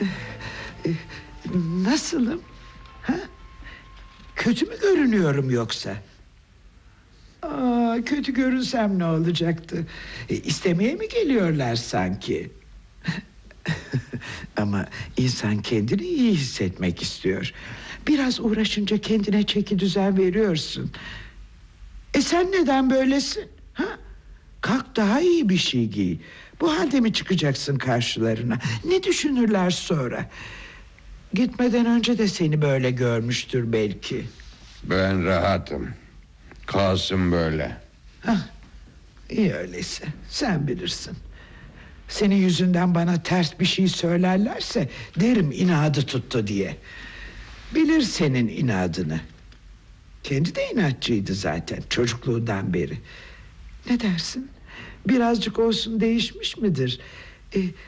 Nasılım? Ha? Kötü mü görünüyorum yoksa? Kötü görünsem ne olacaktı? İstemeye mi geliyorlar sanki? Ama insan kendini iyi hissetmek istiyor. Biraz uğraşınca kendine çeki düzen veriyorsun. Sen neden böylesin? Ha? Kalk daha iyi bir şey giy. Bu halde mi çıkacaksın karşılarına? Ne düşünürler sonra? Gitmeden önce de seni böyle görmüştür belki. Ben rahatım. Kalsın böyle. Hah, iyi öyleyse. Sen bilirsin. Senin yüzünden bana ters bir şey söylerlerse derim inadı tuttu diye. Bilir senin inadını. Kendi de inatçıydı zaten çocukluğundan beri. Ne dersin? Birazcık olsun değişmiş midir?